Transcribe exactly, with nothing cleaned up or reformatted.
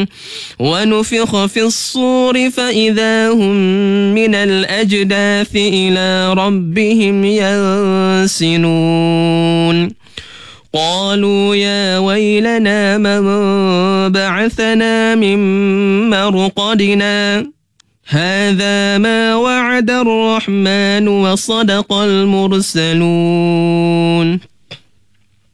ونفخ في الصور فإذا هم من الأجداث إلى ربهم ينسلون قالوا يا ويلنا من بعثنا من مرقدنا هذا ما وعد الرحمن وصدق المرسلون